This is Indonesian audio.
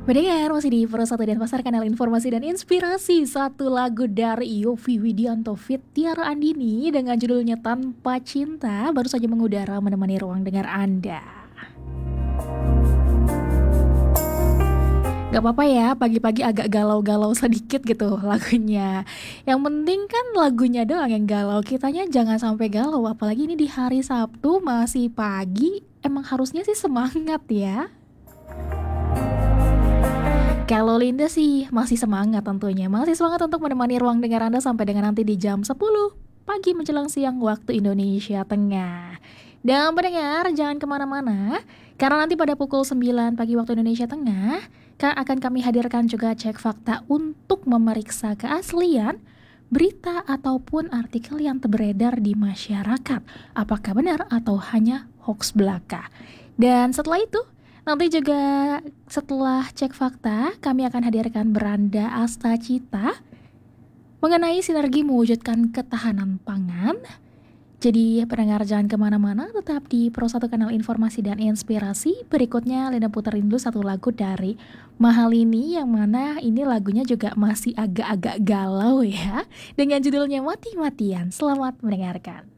Mendengar masih di Pro 1 dan Pasar Kanal Informasi dan Inspirasi. Satu lagu dari Yovie Widianto feat Tiara Andini dengan judulnya Tanpa Cinta baru saja mengudara menemani ruang dengar Anda. Gak apa-apa ya, pagi-pagi agak galau-galau sedikit gitu lagunya. Yang penting kan lagunya doang yang galau, kitanya jangan sampai galau. Apalagi ini di hari Sabtu masih pagi, emang harusnya sih semangat ya. Kalau Linda sih masih semangat tentunya. Masih semangat untuk menemani ruang dengar Anda sampai dengan nanti di jam 10 pagi menjelang siang waktu Indonesia Tengah. Dan pendengar jangan kemana-mana, karena nanti pada pukul 9 pagi waktu Indonesia Tengah akan kami hadirkan juga cek fakta untuk memeriksa keaslian berita ataupun artikel yang beredar di masyarakat. Apakah benar atau hanya hoax belaka. Dan setelah itu nanti juga setelah cek fakta, kami akan hadirkan Beranda Astacita mengenai sinergi mewujudkan ketahanan pangan. Jadi pendengar jangan kemana-mana, tetap di Pro 1 Kanal Informasi dan Inspirasi. Berikutnya Linda puterin dulu satu lagu dari Mahalini, yang mana ini lagunya juga masih agak-agak galau ya, dengan judulnya Mati-Matian. Selamat mendengarkan.